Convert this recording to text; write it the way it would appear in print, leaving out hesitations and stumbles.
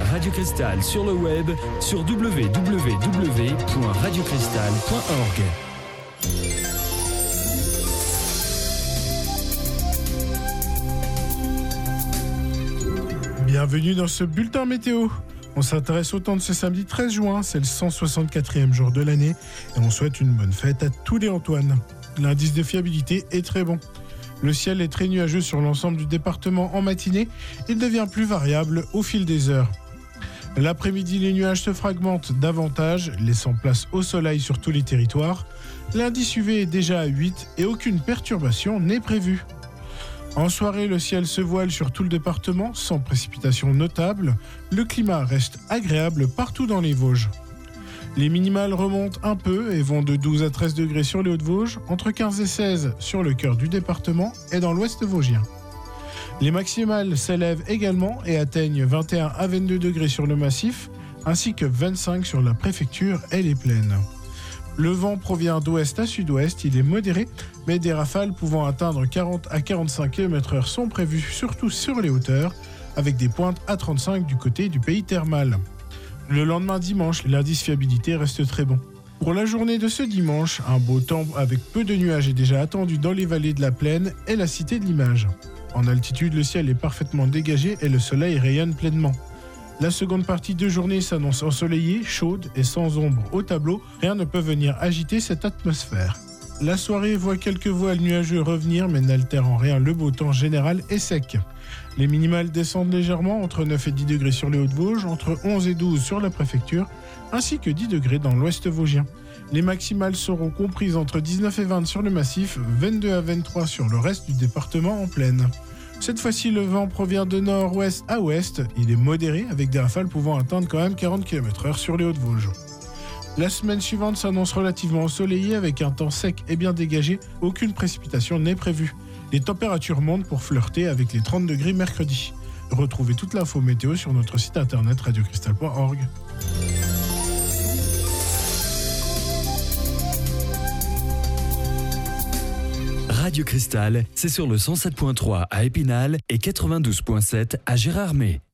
Radio Cristal sur le web sur www.radiocristal.org. Bienvenue dans ce bulletin météo. On s'intéresse au temps de ce samedi 13 juin, c'est le 164e jour de l'année et on souhaite une bonne fête à tous les Antoine. L'indice de fiabilité est très bon. Le ciel est très nuageux sur l'ensemble du département en matinée, il devient plus variable au fil des heures. L'après-midi, les nuages se fragmentent davantage, laissant place au soleil sur tous les territoires. L'indice UV est déjà à 8 et aucune perturbation n'est prévue. En soirée, le ciel se voile sur tout le département, sans précipitations notables. Le climat reste agréable partout dans les Vosges. Les minimales remontent un peu et vont de 12 à 13 degrés sur les Hauts-de-Vosges, entre 15 et 16 sur le cœur du département et dans l'ouest vosgien. Les maximales s'élèvent également et atteignent 21 à 22 degrés sur le massif, ainsi que 25 sur la préfecture et les plaines. Le vent provient d'ouest à sud-ouest, il est modéré, mais des rafales pouvant atteindre 40 à 45 km/h sont prévues, surtout sur les hauteurs, avec des pointes à 35 du côté du pays thermal. Le lendemain dimanche, l'indice fiabilité reste très bon. Pour la journée de ce dimanche, un beau temps avec peu de nuages est déjà attendu dans les vallées de la Plaine et la cité de l'Image. En altitude, le ciel est parfaitement dégagé et le soleil rayonne pleinement. La seconde partie de journée s'annonce ensoleillée, chaude et sans ombre au tableau. Rien ne peut venir agiter cette atmosphère. La soirée voit quelques voiles nuageux revenir, mais n'altère en rien le beau temps général et sec. Les minimales descendent légèrement, entre 9 et 10 degrés sur les Hauts-de-Vosges, entre 11 et 12 sur la préfecture, ainsi que 10 degrés dans l'ouest vosgien. Les maximales seront comprises entre 19 et 20 sur le massif, 22 à 23 sur le reste du département en plaine. Cette fois-ci, le vent provient de nord-ouest à ouest. Il est modéré, avec des rafales pouvant atteindre quand même 40 km/h sur les Hauts-de-Vosges. La semaine suivante s'annonce relativement ensoleillée, avec un temps sec et bien dégagé. Aucune précipitation n'est prévue. Les températures montent pour flirter avec les 30 degrés mercredi. Retrouvez toute l'info météo sur notre site internet radiocristal.org. Radio Cristal, c'est sur le 107.3 à Épinal et 92.7 à Gérardmer.